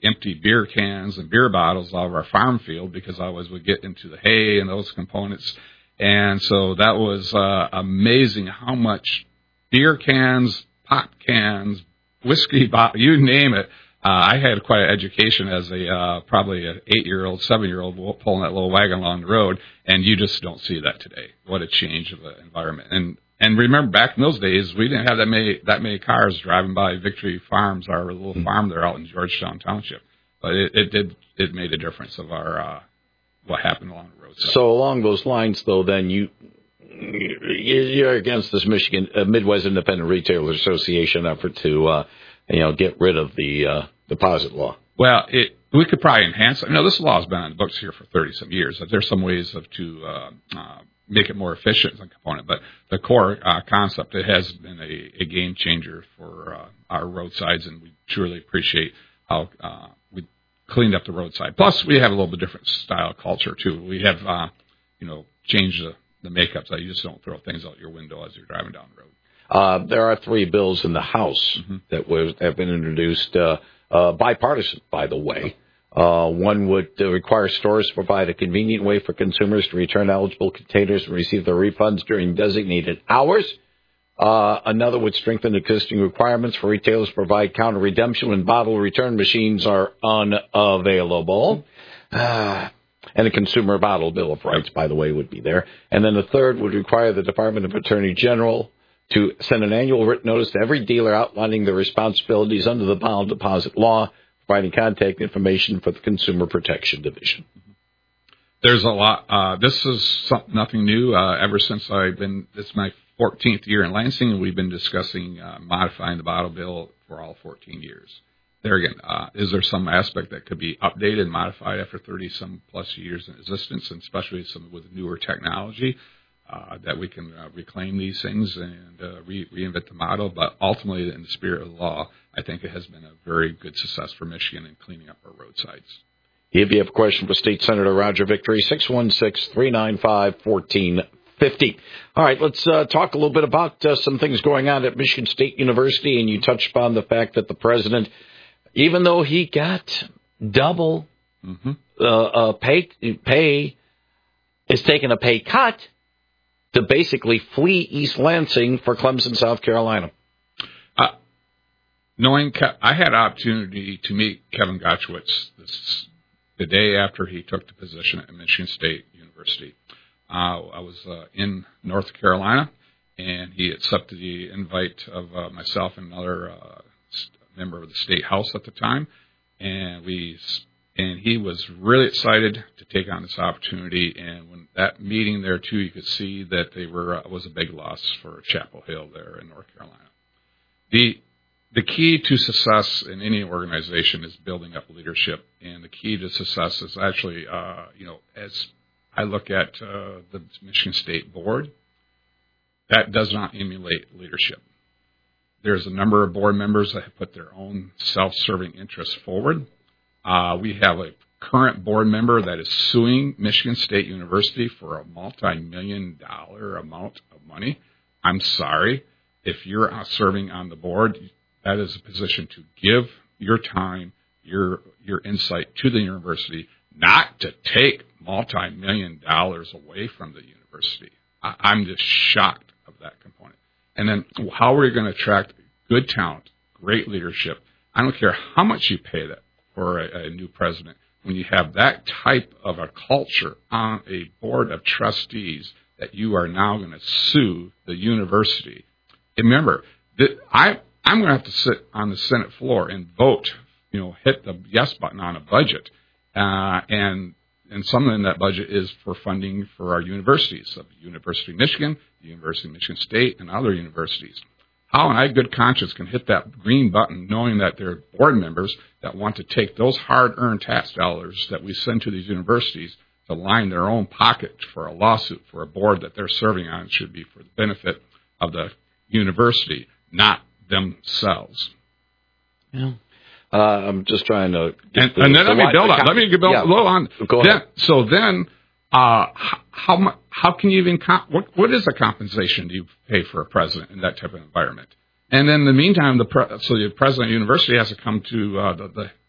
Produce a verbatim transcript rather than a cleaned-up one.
empty beer cans and beer bottles out of our farm field because I always would get into the hay and those components. And so that was uh, amazing how much beer cans, pop cans, whiskey bottle, you name it. Uh, I had quite an education as a uh, probably an eight-year-old, seven-year-old pulling that little wagon along the road, and you just don't see that today. What a change of the environment. And and remember, back in those days, we didn't have that many that many cars driving by Victory Farms, our little mm-hmm. farm there out in Georgetown Township. But it, it did it made a difference of our uh, what happened along the road. So along those lines, though, then you you're against this Michigan uh, Midwest Independent Retailers Association effort to uh, you know get rid of the uh, deposit law. Well, it, we could probably enhance it. You know, this law has been on the books here for thirty-some years. There's some ways of to uh, uh, make it more efficient as a component, but the core uh, concept, it has been a, a game changer for uh, our roadsides, and we truly appreciate how uh, we cleaned up the roadside. Plus, we have a little bit different style culture, too. We have, uh, you know, changed the, the makeup so you just don't throw things out your window as you're driving down the road. Uh, there are three bills in the House mm-hmm. that was, have been introduced, uh, uh, bipartisan, by the way. Uh, one would uh, require stores to provide a convenient way for consumers to return eligible containers and receive their refunds during designated hours. Uh, another would strengthen existing requirements for retailers to provide counter redemption when bottle return machines are unavailable. Uh, and a consumer bottle bill of rights, by the way, would be there. And then the third would require the Department of Attorney General to send an annual written notice to every dealer outlining their responsibilities under the bottle deposit law, providing contact information for the Consumer Protection Division. There's a lot. Uh, this is some, nothing new. Uh, ever since I've been, this is my fourteenth year in Lansing, and we've been discussing uh, modifying the bottle bill for all fourteen years. There again, uh, is there some aspect that could be updated and modified after thirty-some plus years in existence, and especially some with newer technology, uh, that we can uh, reclaim these things and uh, re- reinvent the model? But ultimately, in the spirit of the law, I think it has been a very good success for Michigan in cleaning up our roadsides. If you have a question for State Senator Roger Victory, six one six, three nine five, one four five zero. All right, let's uh, talk a little bit about uh, some things going on at Michigan State University, and you touched upon the fact that the president, even though he got double mm-hmm. uh, uh, pay, pay, is taking a pay cut to basically flee East Lansing for Clemson, South Carolina. Uh, knowing Ke- I had an opportunity to meet Kevin Gotchwitz this, the day after he took the position at Michigan State University. Uh, I was uh, in North Carolina, and he accepted the invite of uh, myself and another uh, member of the State House at the time, and we and he was really excited to take on this opportunity. And when that meeting there too, you could see that they were uh, was a big loss for Chapel Hill there in North Carolina. The the key to success in any organization is building up leadership, and the key to success is actually, uh, you know, as I look at uh, the Michigan State Board, that does not emulate leadership. There's a number of board members that have put their own self-serving interests forward. Uh, we have a current board member that is suing Michigan State University for a multi-million dollar amount of money. I'm sorry. If you're serving on the board, that is a position to give your time, your your insight to the university, not to take multi-million dollars away from the university. I, I'm just shocked of that component. And then how are we going to attract good talent, great leadership? I don't care how much you pay that for a, a new president. When you have that type of a culture on a board of trustees that you are now going to sue the university. And remember, that I, I'm going to have to sit on the Senate floor and vote, you know, hit the yes button on a budget. Uh, and and some in that budget is for funding for our universities, so the University of Michigan, the University of Michigan State, and other universities. How in I good conscience can hit that green button knowing that there are board members that want to take those hard-earned tax dollars that we send to these universities to line their own pocket for a lawsuit for a board that they're serving on? It should be for the benefit of the university, not themselves. Yeah. Uh, I'm just trying to. And, the, and then let me build on. Let me build yeah. low on. Go ahead. Then, so then, uh, how how can you even comp- what what is the compensation do you pay for a president in that type of environment? And then in the meantime, the pre- so the president of the university has to come to uh, the, the